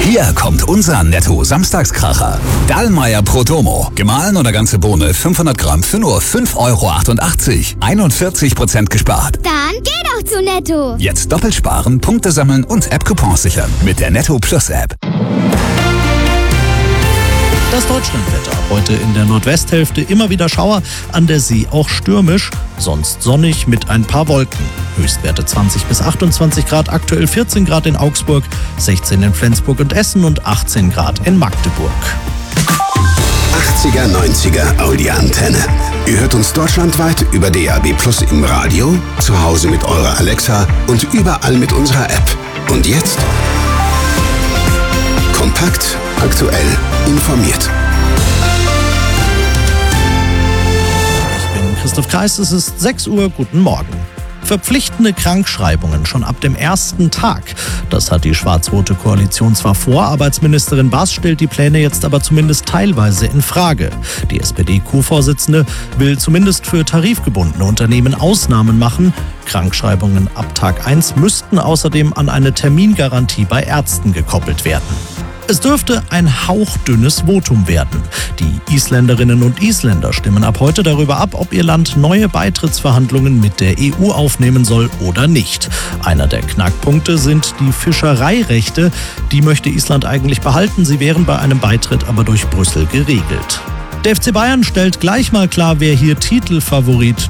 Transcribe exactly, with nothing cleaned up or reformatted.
Hier kommt unser Netto-Samstagskracher. Dallmayr Prodomo. Gemahlen oder ganze Bohne fünfhundert Gramm für nur fünf Euro achtundachtzig. einundvierzig Prozent gespart. Dann geh doch zu Netto. Jetzt doppelt sparen, Punkte sammeln und App-Coupons sichern mit der Netto Plus App. Das Deutschlandwetter. Heute in der Nordwesthälfte immer wieder Schauer, an der See auch stürmisch, sonst sonnig mit ein paar Wolken. Höchstwerte zwanzig bis achtundzwanzig Grad, aktuell vierzehn Grad in Augsburg, sechzehn in Flensburg und Essen und achtzehn Grad in Magdeburg. achtziger, neunziger Audi-Antenne. Ihr hört uns deutschlandweit über D A B Plus im Radio, zu Hause mit eurer Alexa und überall mit unserer App. Und jetzt kompakt, aktuell, informiert. Ich bin Christoph Kreis, es ist sechs Uhr, guten Morgen. Verpflichtende Krankschreibungen schon ab dem ersten Tag. Das hat die schwarz-rote Koalition zwar vor, Arbeitsministerin Baas stellt die Pläne jetzt aber zumindest teilweise in Frage. Die S P D-Co-Vorsitzende will zumindest für tarifgebundene Unternehmen Ausnahmen machen. Krankschreibungen ab Tag eins müssten außerdem an eine Termingarantie bei Ärzten gekoppelt werden. Es dürfte ein hauchdünnes Votum werden. Die Isländerinnen und Isländer stimmen ab heute darüber ab, ob ihr Land neue Beitrittsverhandlungen mit der E U aufnehmen soll oder nicht. Einer der Knackpunkte sind die Fischereirechte. Die möchte Island eigentlich behalten, sie wären bei einem Beitritt aber durch Brüssel geregelt. Der F C Bayern stellt gleich mal klar, wer hier Titelfavorit